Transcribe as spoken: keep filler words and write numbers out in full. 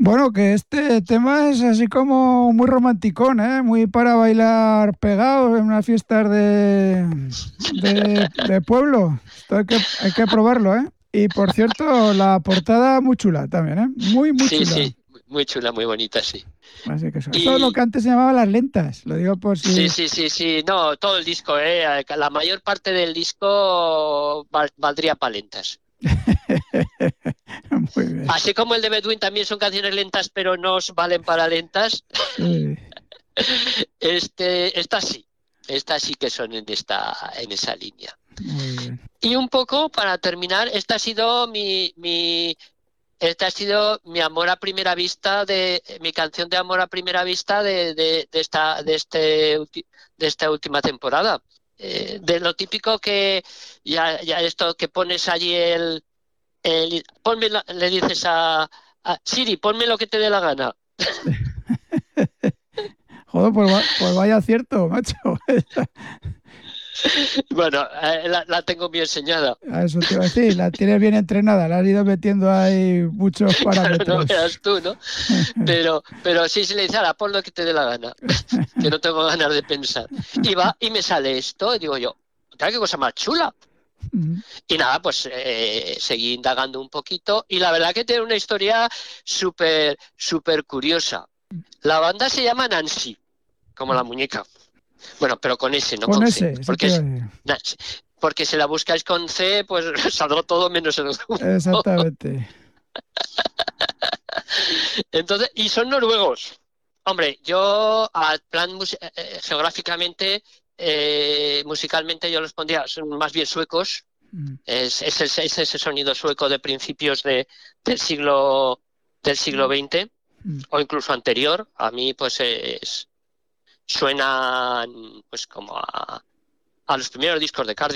Bueno, que este tema es así como muy romanticón, ¿eh? Muy para bailar pegados en unas fiestas de, de, de pueblo. Esto hay que, hay que probarlo, ¿eh? Y por cierto, la portada muy chula también, ¿eh? Muy, muy Sí, chula. sí, muy chula, muy bonita, sí. Así que eso. Esto es lo Y que antes se llamaba las lentas. Lo digo por sí, si... sí, sí, sí, no, todo el disco, ¿eh? La mayor parte del disco val- valdría para lentas. Muy bien. Así como el de Bedouin también son canciones lentas, pero no os valen para lentas, Sí, este, estas sí, estas sí que son en esta, en esa línea. muy bien. Y un poco para terminar, esta ha sido mi, mi, esta ha sido mi amor a primera vista de mi canción de amor a primera vista de, de, de esta, de este, ulti- de esta última temporada. Eh, de lo típico que ya, ya esto que pones allí el, el ponme la- le dices a, a Siri, ponme lo que te dé la gana. Joder, pues, va- pues vaya cierto, macho. Bueno, eh, la, la tengo bien enseñada. A eso te iba a decir, la tienes bien entrenada, la has ido metiendo ahí muchos Claro, no parámetros. veas tú, ¿no? Pero, pero sí, se le dice, ahora, pon lo que te dé la gana, que no tengo ganas de pensar. Y va y me sale esto, y digo yo, "Ostras, qué cosa más chula". Y nada, pues eh, seguí indagando un poquito y la verdad que tiene una historia súper, súper curiosa. La banda se llama Nancy, como la muñeca. Bueno, pero con S, no Con con C, ese, eso te porque iba a es decir. Nancy. Porque si la buscáis con C, pues saldrá todo menos el grupo. Exactamente. Entonces, y son noruegos. Hombre, yo al plan mus- eh, eh, geográficamente, eh, musicalmente yo los pondría, son más bien suecos. Mm, Es, es ese, es ese sonido sueco de principios de, del siglo del siglo veinte mm. o incluso anterior. A mí, pues, es, suenan pues como a, a los primeros discos de Cardiff.